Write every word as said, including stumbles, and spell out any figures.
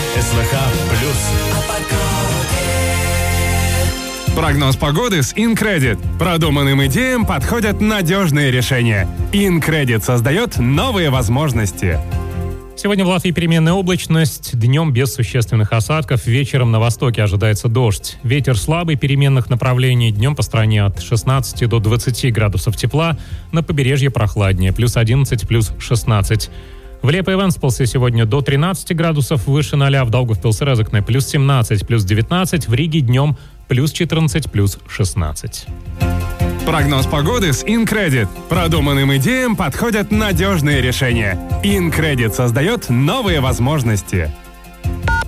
СВХ плюс. Прогноз погоды с InCredit. Продуманным идеям подходят надежные решения. InCredit создает новые возможности. Сегодня в Латвии переменная облачность, днем без существенных осадков, вечером на востоке ожидается дождь. Ветер слабый, переменных направлений, днем по стране от шестнадцати до двадцати градусов тепла, на побережье прохладнее, плюс одиннадцать, плюс шестнадцать. В Лепе и Венспилсе сегодня до тринадцати градусов выше ноля, в Даугавпилсе-Резекне плюс семнадцать, плюс девятнадцать, в Риге днем плюс четырнадцать, плюс шестнадцать. Прогноз погоды с InCredit. Продуманным идеям подходят надежные решения. InCredit создает новые возможности.